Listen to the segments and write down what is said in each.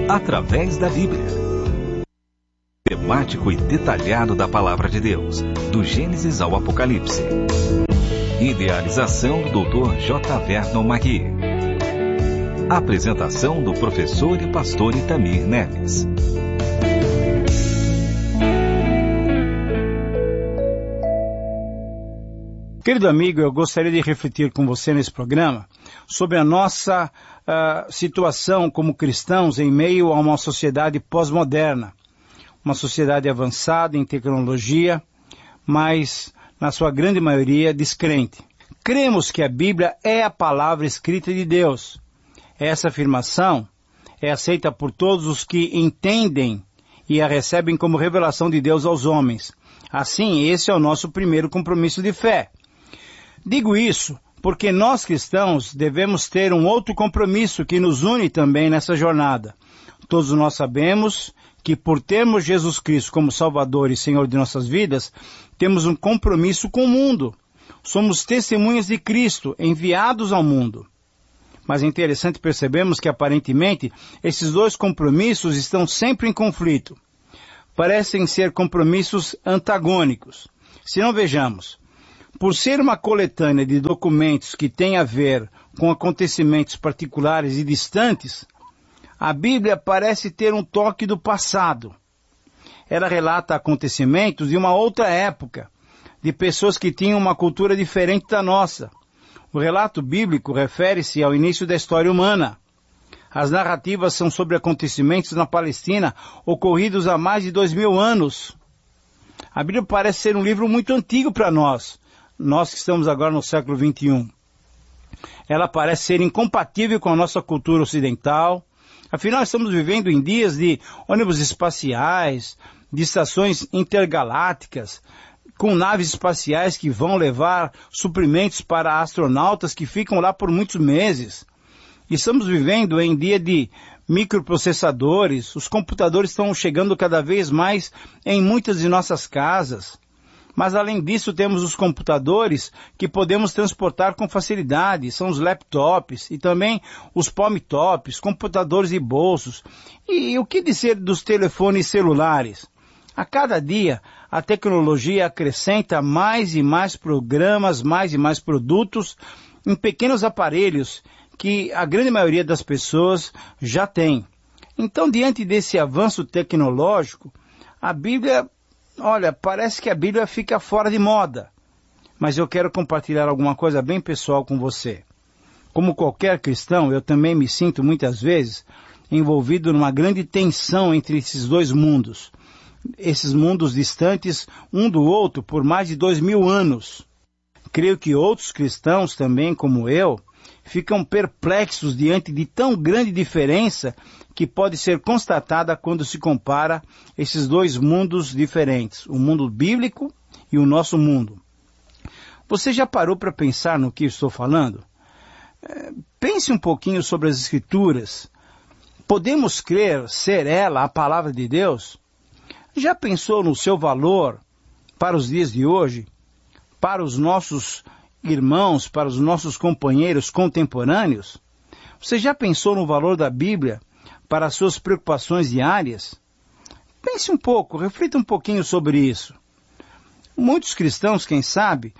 através da Bíblia. Temático e detalhado da Palavra de Deus, do Gênesis ao Apocalipse. Idealização do Dr. J. Vernon Magui. Apresentação do professor e pastor Itamir Neves. Querido amigo, eu gostaria de refletir com você nesse programa sobre a nossa situação como cristãos em meio a uma sociedade pós-moderna. Uma sociedade avançada em tecnologia, mas, na sua grande maioria, descrente. Cremos que a Bíblia é a palavra escrita de Deus. Essa afirmação é aceita por todos os que entendem e a recebem como revelação de Deus aos homens. Assim, esse é o nosso primeiro compromisso de fé. Digo isso porque nós cristãos devemos ter um outro compromisso que nos une também nessa jornada. Todos nós sabemos que por termos Jesus Cristo como Salvador e Senhor de nossas vidas, temos um compromisso com o mundo. Somos testemunhas de Cristo, enviados ao mundo. Mas é interessante percebermos que aparentemente esses dois compromissos estão sempre em conflito. Parecem ser compromissos antagônicos. Se não vejamos, por ser uma coletânea de documentos que tem a ver com acontecimentos particulares e distantes, a Bíblia parece ter um toque do passado. Ela relata acontecimentos de uma outra época, de pessoas que tinham uma cultura diferente da nossa. O relato bíblico refere-se ao início da história humana. As narrativas são sobre acontecimentos na Palestina ocorridos há mais de 2000 anos. A Bíblia parece ser um livro muito antigo para nós que estamos agora no século XXI. Ela parece ser incompatível com a nossa cultura ocidental. Afinal, estamos vivendo em dias de ônibus espaciais, de estações intergalácticas, com naves espaciais que vão levar suprimentos para astronautas que ficam lá por muitos meses. Estamos vivendo em dia de microprocessadores. Os computadores estão chegando cada vez mais em muitas de nossas casas. Mas além disso temos os computadores que podemos transportar com facilidade, são os laptops e também os palm-tops, computadores de bolsos. E o que dizer dos telefones celulares? A cada dia a tecnologia acrescenta mais e mais programas, mais e mais produtos em pequenos aparelhos que a grande maioria das pessoas já tem. Então, diante desse avanço tecnológico, a Bíblia, parece que a Bíblia fica fora de moda. Mas eu quero compartilhar alguma coisa bem pessoal com você. Como qualquer cristão, eu também me sinto muitas vezes envolvido numa grande tensão entre esses dois mundos. Esses mundos distantes um do outro por mais de 2000 anos. Creio que outros cristãos também, como eu, ficam perplexos diante de tão grande diferença que pode ser constatada quando se compara esses dois mundos diferentes, o mundo bíblico e o nosso mundo. Você já parou para pensar no que estou falando? Pense um pouquinho sobre as Escrituras. Podemos crer ser ela a palavra de Deus? Já pensou no seu valor para os dias de hoje? Para os nossos irmãos, para os nossos companheiros contemporâneos? Você já pensou no valor da Bíblia para as suas preocupações diárias? Pense um pouco, reflita um pouquinho sobre isso. Muitos cristãos, quem sabe,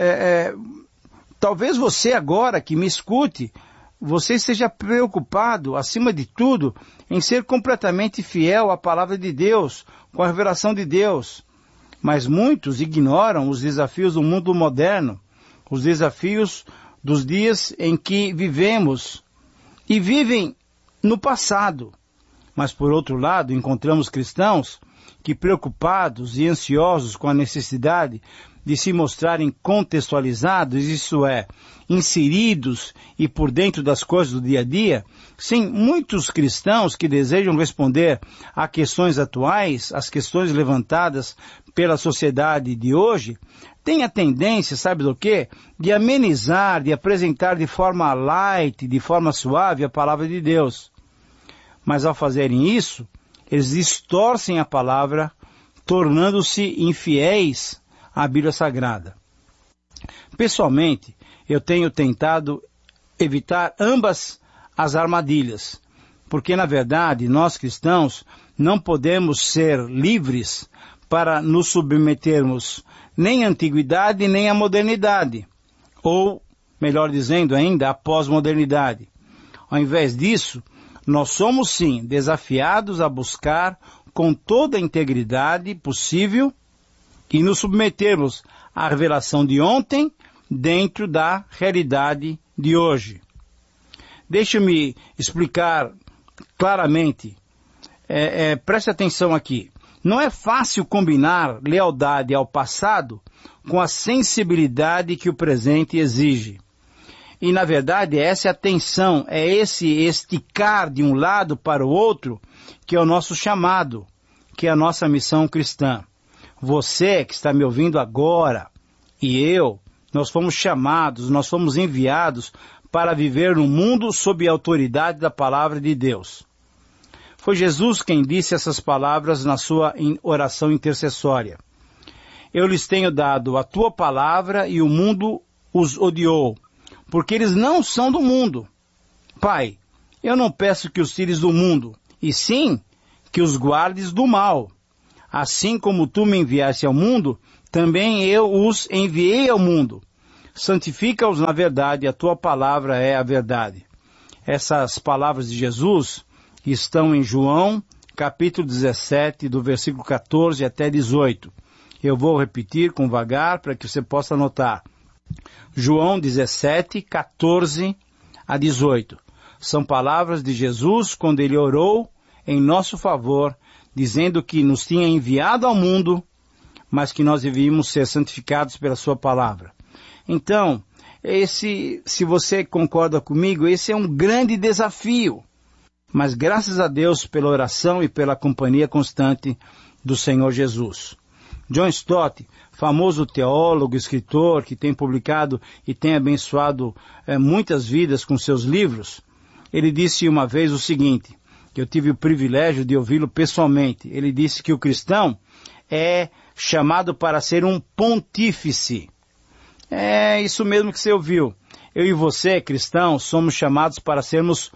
talvez você agora que me escute, você esteja preocupado, acima de tudo, em ser completamente fiel à palavra de Deus, com a revelação de Deus. Mas muitos ignoram os desafios do mundo moderno, os desafios dos dias em que vivemos e vivem no passado. Mas, por outro lado, encontramos cristãos que, preocupados e ansiosos com a necessidade de se mostrarem contextualizados, isso é, inseridos e por dentro das coisas do dia a dia, sim, muitos cristãos que desejam responder a questões atuais, as questões levantadas pela sociedade de hoje, têm a tendência, sabe do quê? De amenizar, de apresentar de forma light, de forma suave a palavra de Deus. Mas ao fazerem isso, eles distorcem a palavra, tornando-se infiéis à Bíblia Sagrada. Pessoalmente, eu tenho tentado evitar ambas as armadilhas. Porque, na verdade, nós cristãos não podemos ser livres para nos submetermos nem à antiguidade nem à modernidade, ou, melhor dizendo ainda, à pós-modernidade. Ao invés disso, nós somos sim desafiados a buscar com toda a integridade possível e nos submetermos à revelação de ontem dentro da realidade de hoje. Deixe-me explicar claramente. Preste atenção aqui. Não é fácil combinar lealdade ao passado com a sensibilidade que o presente exige. E, na verdade, essa é a tensão, é esse esticar de um lado para o outro que é o nosso chamado, que é a nossa missão cristã. Você que está me ouvindo agora e eu, nós fomos chamados, nós fomos enviados para viver no mundo sob a autoridade da palavra de Deus. Foi Jesus quem disse essas palavras na sua oração intercessória. Eu lhes tenho dado a tua palavra e o mundo os odiou, porque eles não são do mundo. Pai, eu não peço que os tires do mundo, e sim que os guardes do mal. Assim como tu me enviaste ao mundo, também eu os enviei ao mundo. Santifica-os na verdade, a tua palavra é a verdade. Essas palavras de Jesus estão em João, capítulo 17, do versículo 14 até 18. Eu vou repetir com vagar para que você possa anotar. João 17, 14 a 18. São palavras de Jesus quando ele orou em nosso favor, dizendo que nos tinha enviado ao mundo, mas que nós devíamos ser santificados pela sua palavra. Então, se você concorda comigo, esse é um grande desafio. Mas graças a Deus pela oração e pela companhia constante do Senhor Jesus. John Stott, famoso teólogo, escritor, que tem publicado e tem abençoado muitas vidas com seus livros, ele disse uma vez o seguinte, que eu tive o privilégio de ouvi-lo pessoalmente. Ele disse que o cristão é chamado para ser um pontífice. É isso mesmo que você ouviu. Eu e você, cristãos, somos chamados para sermos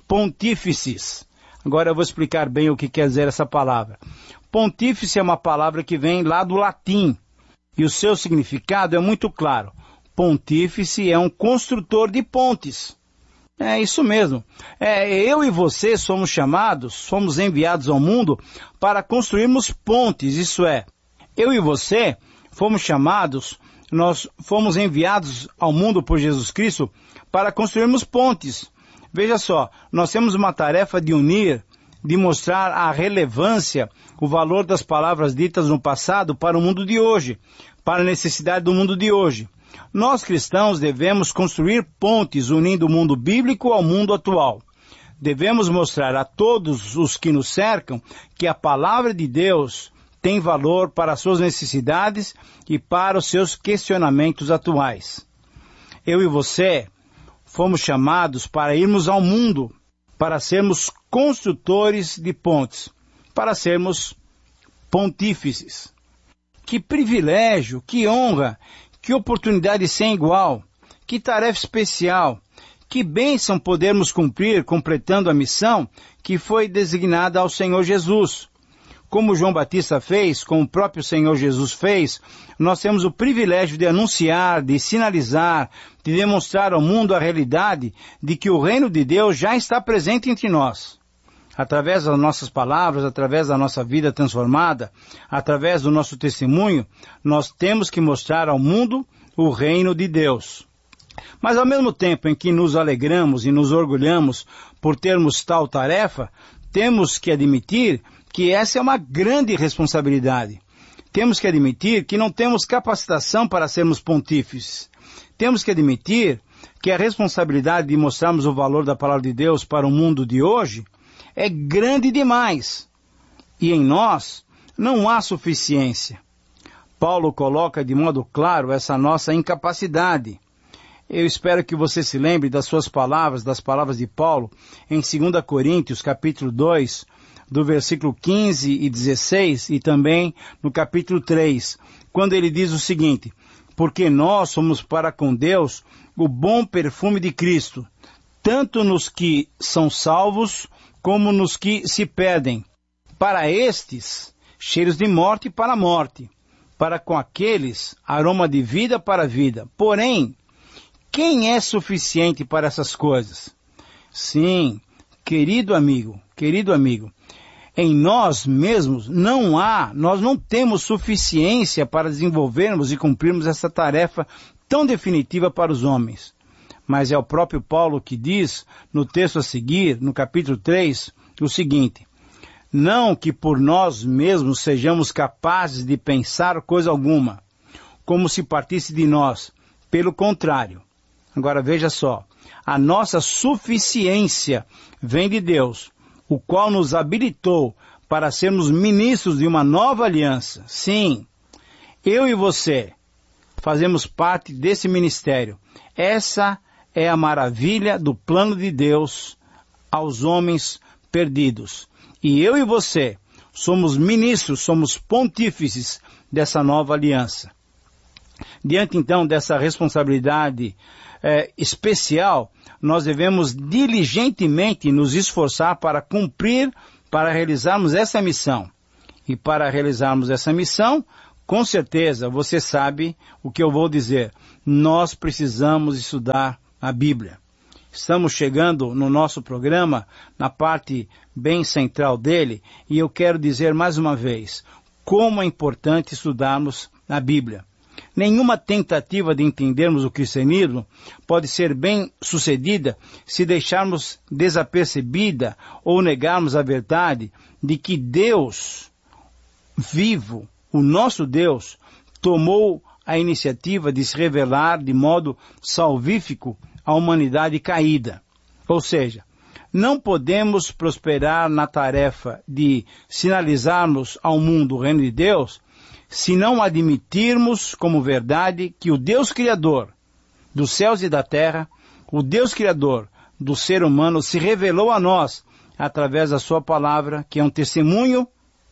pontífices. Agora eu vou explicar bem o que quer dizer essa palavra. Pontífice é uma palavra que vem lá do latim, e o seu significado é muito claro. Pontífice é um construtor de pontes. É isso mesmo. Eu e você somos chamados, somos enviados ao mundo para construirmos pontes, isso é. Eu e você fomos chamados, nós fomos enviados ao mundo por Jesus Cristo para construirmos pontes. Veja só, nós temos uma tarefa de unir, de mostrar a relevância, o valor das palavras ditas no passado para o mundo de hoje, para a necessidade do mundo de hoje. Nós cristãos devemos construir pontes unindo o mundo bíblico ao mundo atual. Devemos mostrar a todos os que nos cercam que a palavra de Deus tem valor para as suas necessidades e para os seus questionamentos atuais. Eu e você fomos chamados para irmos ao mundo, para sermos construtores de pontes, para sermos pontífices. Que privilégio, que honra, que oportunidade sem igual, que tarefa especial, que bênção podermos cumprir completando a missão que foi designada ao Senhor Jesus. Como João Batista fez, como o próprio Senhor Jesus fez, nós temos o privilégio de anunciar, de sinalizar, de demonstrar ao mundo a realidade de que o reino de Deus já está presente entre nós. Através das nossas palavras, através da nossa vida transformada, através do nosso testemunho, nós temos que mostrar ao mundo o reino de Deus. Mas ao mesmo tempo em que nos alegramos e nos orgulhamos por termos tal tarefa, temos que admitir que essa é uma grande responsabilidade. Temos que admitir que não temos capacitação para sermos pontífices. Temos que admitir que a responsabilidade de mostrarmos o valor da palavra de Deus para o mundo de hoje é grande demais. E em nós não há suficiência. Paulo coloca de modo claro essa nossa incapacidade. Eu espero que você se lembre das suas palavras, das palavras de Paulo, em 2 Coríntios, capítulo 2, do versículo 15 e 16, e também no capítulo 3, quando ele diz o seguinte: porque nós somos para com Deus o bom perfume de Cristo, tanto nos que são salvos, como nos que se perdem. Para estes, cheiros de morte para a morte, para com aqueles, aroma de vida para a vida. Porém, quem é suficiente para essas coisas? Sim, querido amigo, em nós mesmos nós não temos suficiência para desenvolvermos e cumprirmos essa tarefa tão definitiva para os homens. Mas é o próprio Paulo que diz, no texto a seguir, no capítulo 3, o seguinte: não que por nós mesmos sejamos capazes de pensar coisa alguma, como se partisse de nós. Pelo contrário. Agora veja só, a nossa suficiência vem de Deus, o qual nos habilitou para sermos ministros de uma nova aliança. Sim, eu e você fazemos parte desse ministério. Essa é a maravilha do plano de Deus aos homens perdidos. E eu e você somos ministros, somos pontífices dessa nova aliança. Diante então dessa responsabilidade especial, nós devemos diligentemente nos esforçar para cumprir, para realizarmos essa missão. E para realizarmos essa missão, com certeza, você sabe o que eu vou dizer. Nós precisamos estudar a Bíblia. Estamos chegando no nosso programa, na parte bem central dele, e eu quero dizer mais uma vez, como é importante estudarmos a Bíblia. Nenhuma tentativa de entendermos o cristianismo pode ser bem sucedida se deixarmos desapercebida ou negarmos a verdade de que Deus vivo, o nosso Deus, tomou a iniciativa de se revelar de modo salvífico à humanidade caída. Ou seja, não podemos prosperar na tarefa de sinalizarmos ao mundo o reino de Deus se não admitirmos como verdade que o Deus Criador dos céus e da terra, o Deus Criador do ser humano, se revelou a nós através da sua palavra, que é um testemunho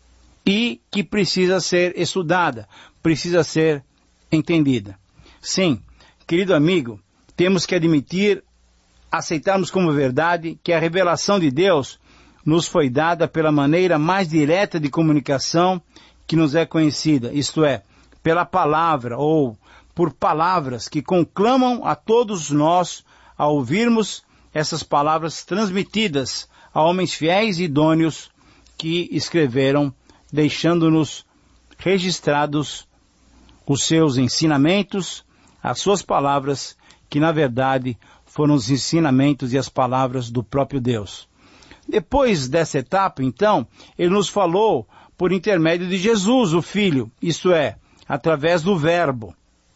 e que precisa ser estudada, precisa ser entendida. Sim, querido amigo, temos que admitir, aceitarmos como verdade que a revelação de Deus nos foi dada pela maneira mais direta de comunicação que nos é conhecida, isto é, pela palavra ou por palavras que conclamam a todos nós a ouvirmos essas palavras transmitidas a homens fiéis e idôneos que escreveram, deixando-nos registrados os seus ensinamentos, as suas palavras, que na verdade foram os ensinamentos e as palavras do próprio Deus. Depois dessa etapa, então, ele nos falou por intermédio de Jesus, o Filho, isto é, através do Verbo,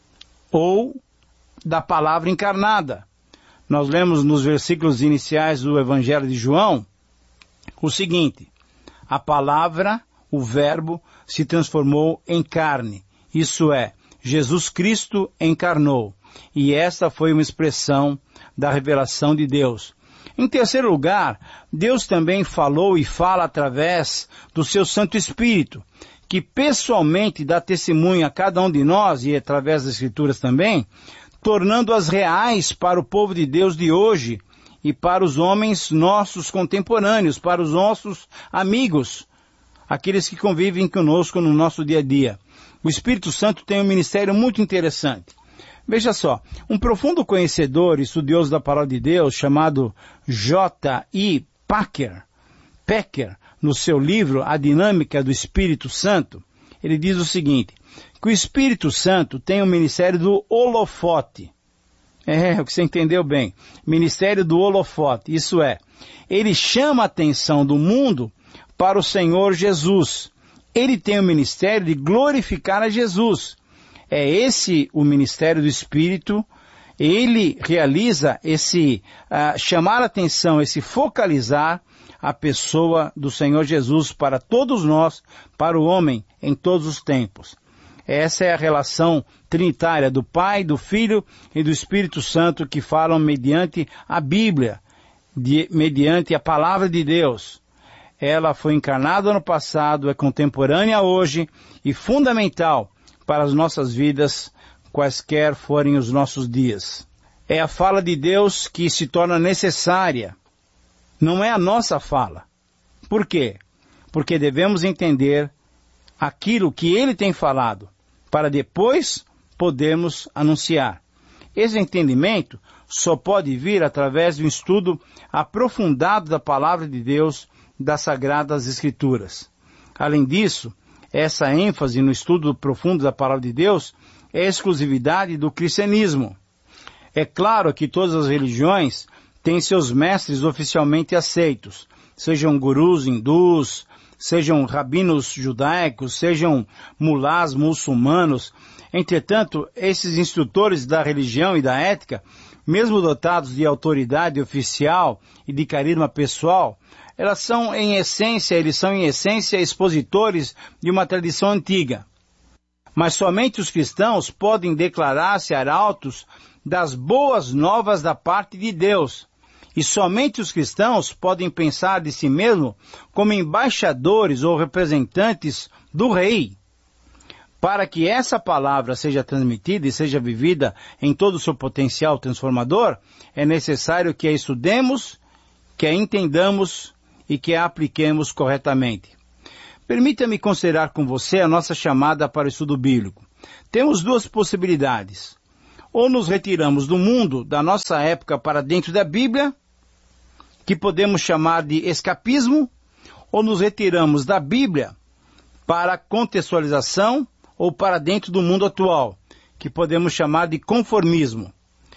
ou da palavra encarnada. Nós lemos nos versículos iniciais do Evangelho de João o seguinte: a palavra, o Verbo, se transformou em carne, isso é, Jesus Cristo encarnou, e esta foi uma expressão da revelação de Deus. Em terceiro lugar, Deus também falou e fala através do seu Santo Espírito, que pessoalmente dá testemunho a cada um de nós e através das Escrituras também, tornando-as reais para o povo de Deus de hoje e para os homens nossos contemporâneos, para os nossos amigos, aqueles que convivem conosco no nosso dia a dia. O Espírito Santo tem um ministério muito interessante. Veja só, um profundo conhecedor e estudioso da palavra de Deus, chamado J.I. Packer, no seu livro A Dinâmica do Espírito Santo, ele diz o seguinte, que o Espírito Santo tem o ministério do holofote. O que você entendeu bem. Ministério do holofote, isso é, ele chama a atenção do mundo para o Senhor Jesus. Ele tem o ministério de glorificar a Jesus. É esse o ministério do Espírito. Ele realiza esse chamar a atenção, esse focalizar a pessoa do Senhor Jesus para todos nós, para o homem em todos os tempos. Essa é a relação trinitária do Pai, do Filho e do Espírito Santo que falam mediante a Bíblia, mediante a Palavra de Deus. Ela foi encarnada no passado, é contemporânea hoje e fundamental para as nossas vidas, quaisquer forem os nossos dias. É a fala de Deus que se torna necessária. Não é a nossa fala. Por quê? Porque devemos entender aquilo que Ele tem falado, para depois podermos anunciar. Esse entendimento só pode vir através de um estudo aprofundado da Palavra de Deus, das Sagradas Escrituras. Além disso, essa ênfase no estudo profundo da Palavra de Deus é exclusividade do cristianismo. É claro que todas as religiões têm seus mestres oficialmente aceitos, sejam gurus hindus, sejam rabinos judaicos, sejam mulás muçulmanos. Entretanto, esses instrutores da religião e da ética, mesmo dotados de autoridade oficial e de carisma pessoal, eles são em essência expositores de uma tradição antiga. Mas somente os cristãos podem declarar-se arautos das boas novas da parte de Deus. E somente os cristãos podem pensar de si mesmos como embaixadores ou representantes do Rei. Para que essa palavra seja transmitida e seja vivida em todo o seu potencial transformador, é necessário que a estudemos, que a entendamos e que a apliquemos corretamente. Permita-me considerar com você a nossa chamada para o estudo bíblico. Temos duas possibilidades. Ou nos retiramos do mundo, da nossa época, para dentro da Bíblia, que podemos chamar de escapismo, ou nos retiramos da Bíblia para contextualização ou para dentro do mundo atual, que podemos chamar de conformismo.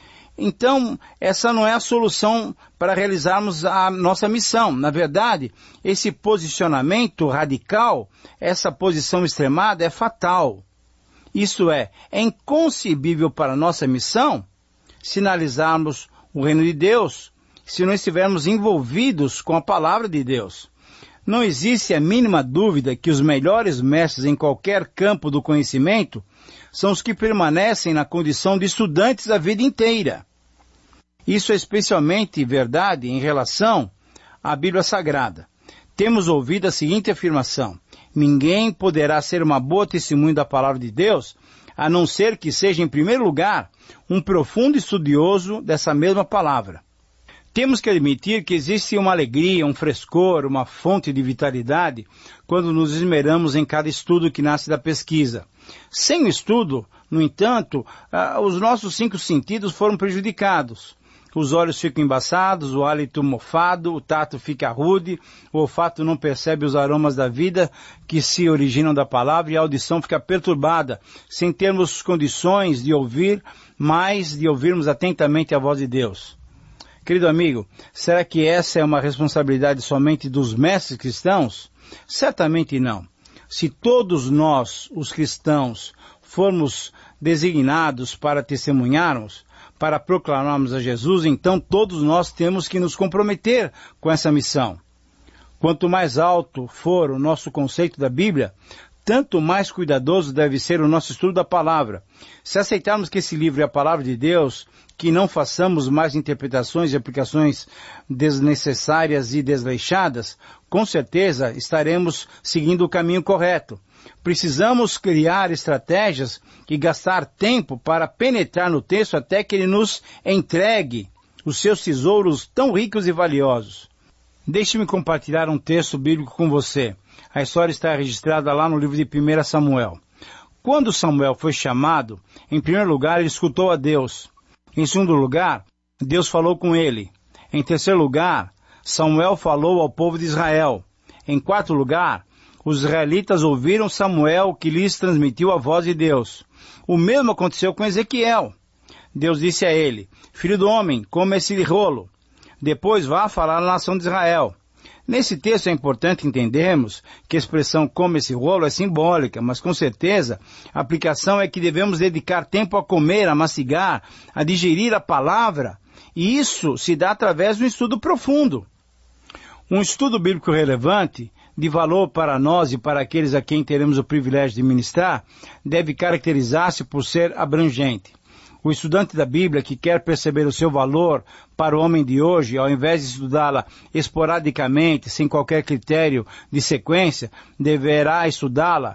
Então, essa não é a solução para realizarmos a nossa missão. Na verdade, esse posicionamento radical, essa posição extremada é fatal. Isto é inconcebível para a nossa missão sinalizarmos o reino de Deus se não estivermos envolvidos com a palavra de Deus. Não existe a mínima dúvida que os melhores mestres em qualquer campo do conhecimento são os que permanecem na condição de estudantes a vida inteira. Isso é especialmente verdade em relação à Bíblia Sagrada. Temos ouvido a seguinte afirmação: ninguém poderá ser uma boa testemunha da palavra de Deus, a não ser que seja, em primeiro lugar, um profundo estudioso dessa mesma palavra. Temos que admitir que existe uma alegria, um frescor, uma fonte de vitalidade quando nos esmeramos em cada estudo que nasce da pesquisa. Sem o estudo, no entanto, os nossos 5 sentidos foram prejudicados. Os olhos ficam embaçados, o hálito mofado, o tato fica rude, o olfato não percebe os aromas da vida que se originam da palavra e a audição fica perturbada, sem termos condições de ouvir, mais de ouvirmos atentamente a voz de Deus. Querido amigo, será que essa é uma responsabilidade somente dos mestres cristãos? Certamente não. Se todos nós, os cristãos, formos designados para testemunharmos, para proclamarmos a Jesus, então todos nós temos que nos comprometer com essa missão. Quanto mais alto for o nosso conceito da Bíblia, tanto mais cuidadoso deve ser o nosso estudo da palavra. Se aceitarmos que esse livro é a palavra de Deus, que não façamos mais interpretações e aplicações desnecessárias e desleixadas, com certeza estaremos seguindo o caminho correto. Precisamos criar estratégias e gastar tempo para penetrar no texto até que ele nos entregue os seus tesouros tão ricos e valiosos. Deixe-me compartilhar um texto bíblico com você. A história está registrada lá no livro de 1 Samuel. Quando Samuel foi chamado, em primeiro lugar ele escutou a Deus. Em segundo lugar, Deus falou com ele. Em terceiro lugar, Samuel falou ao povo de Israel. Em quarto lugar, os israelitas ouviram Samuel, que lhes transmitiu a voz de Deus. O mesmo aconteceu com Ezequiel. Deus disse a ele: filho do homem, coma esse rolo. Depois vá falar à nação de Israel. Nesse texto é importante entendermos que a expressão "come esse rolo" é simbólica, mas com certeza a aplicação é que devemos dedicar tempo a comer, a mastigar, a digerir a palavra, e isso se dá através de um estudo profundo. Um estudo bíblico relevante, de valor para nós e para aqueles a quem teremos o privilégio de ministrar, deve caracterizar-se por ser abrangente. O estudante da Bíblia que quer perceber o seu valor para o homem de hoje, ao invés de estudá-la esporadicamente, sem qualquer critério de sequência, deverá estudá-la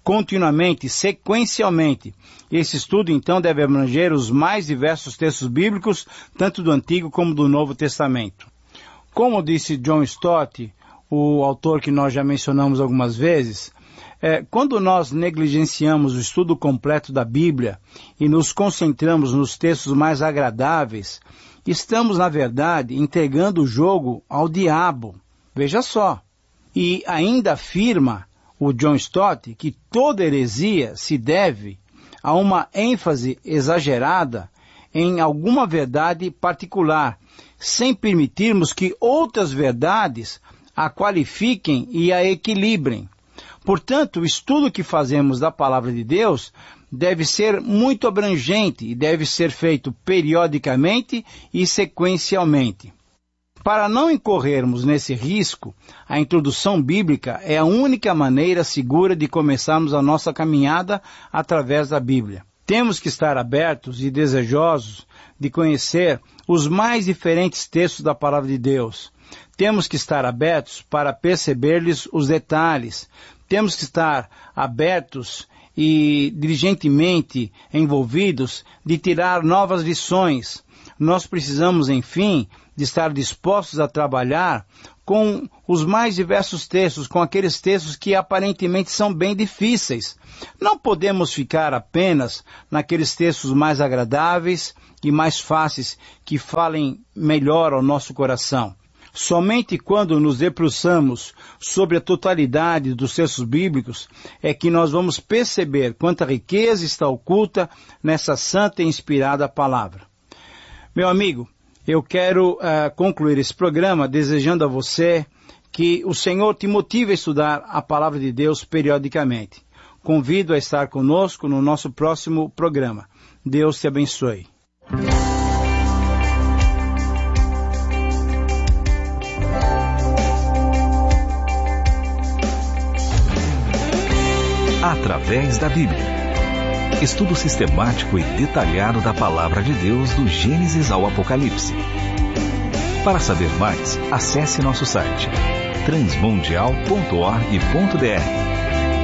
continuamente, sequencialmente. Esse estudo, então, deve abranger os mais diversos textos bíblicos, tanto do Antigo como do Novo Testamento. Como disse John Stott, o autor que nós já mencionamos algumas vezes, quando nós negligenciamos o estudo completo da Bíblia e nos concentramos nos textos mais agradáveis, estamos, na verdade, entregando o jogo ao diabo. Veja só. E ainda afirma o John Stott que toda heresia se deve a uma ênfase exagerada em alguma verdade particular, sem permitirmos que outras verdades a qualifiquem e a equilibrem. Portanto, o estudo que fazemos da Palavra de Deus deve ser muito abrangente e deve ser feito periodicamente e sequencialmente. Para não incorrermos nesse risco, a introdução bíblica é a única maneira segura de começarmos a nossa caminhada através da Bíblia. Temos que estar abertos e desejosos de conhecer os mais diferentes textos da Palavra de Deus. Temos que estar abertos para perceber-lhes os detalhes. Temos que estar abertos e diligentemente envolvidos de tirar novas lições. Nós precisamos, enfim, de estar dispostos a trabalhar com os mais diversos textos, com aqueles textos que aparentemente são bem difíceis. Não podemos ficar apenas naqueles textos mais agradáveis e mais fáceis que falem melhor ao nosso coração. Somente quando nos debruçamos sobre a totalidade dos textos bíblicos é que nós vamos perceber quanta riqueza está oculta nessa santa e inspirada palavra. Meu amigo, eu quero concluir esse programa desejando a você que o Senhor te motive a estudar a palavra de Deus periodicamente. Convido a estar conosco no nosso próximo programa. Deus te abençoe. Através da Bíblia. Estudo sistemático e detalhado da Palavra de Deus do Gênesis ao Apocalipse. Para saber mais, acesse nosso site transmundial.org.br.